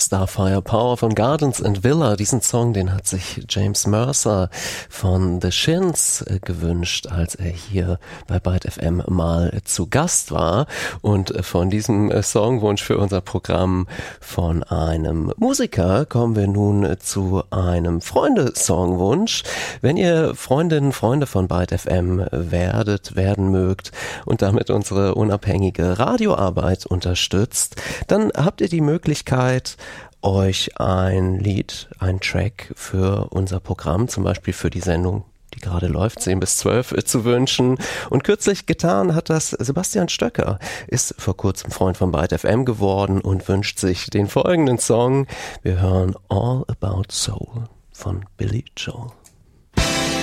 Starfire Power von Gardens and Villa. Diesen Song, den hat sich James Mercer von The Shins gewünscht, als er hier bei Byte FM mal zu Gast war. Und von diesem Songwunsch für unser Programm von einem Musiker kommen wir nun zu einem Freunde-Songwunsch. Wenn ihr Freundinnen, Freunde von Byte FM werden mögt und damit unsere unabhängige Radioarbeit unterstützt, dann habt ihr die Möglichkeit, euch ein Lied, ein Track für unser Programm, zum Beispiel für die Sendung, die gerade läuft, 10 bis 12, zu wünschen. Und kürzlich getan hat das Sebastian Stöcker, ist vor kurzem Freund von Byte FM geworden und wünscht sich den folgenden Song. Wir hören All About Soul von Billy Joel.